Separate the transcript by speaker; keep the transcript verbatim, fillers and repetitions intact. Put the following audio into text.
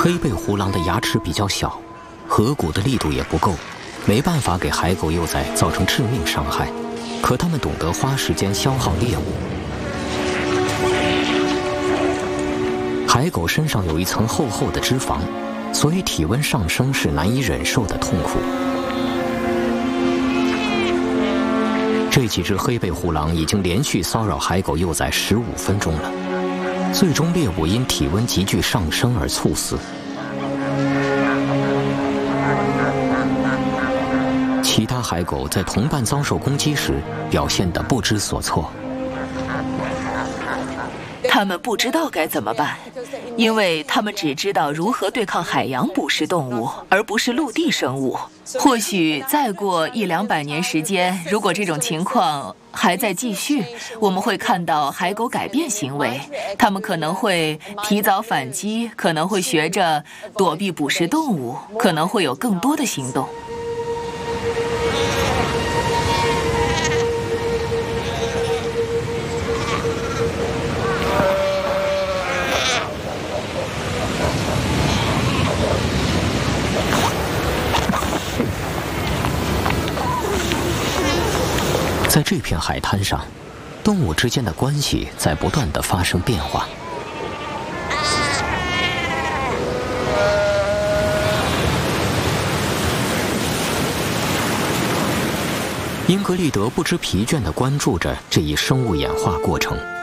Speaker 1: 黑背狐狼的牙齿比较小，颌骨的力度也不够，没办法给海狗幼崽造成致命伤害。可它们懂得花时间消耗猎物。海狗身上有一层厚厚的脂肪，所以体温上升是难以忍受的痛苦。这几只黑背狐狼已经连续骚扰海狗幼崽十五分钟了，最终猎物因体温急剧上升而猝死。其他海狗在同伴遭受攻击时表现得不知所措。
Speaker 2: 他们不知道该怎么办，因为他们只知道如何对抗海洋捕食动物，而不是陆地生物。或许再过一两百年时间，如果这种情况还在继续，我们会看到海狗改变行为，它们可能会提早反击，可能会学着躲避捕食动物，可能会有更多的行动。
Speaker 1: 在这片海滩上，动物之间的关系在不断地发生变化。英格丽德不知疲倦地关注着这一生物演化过程。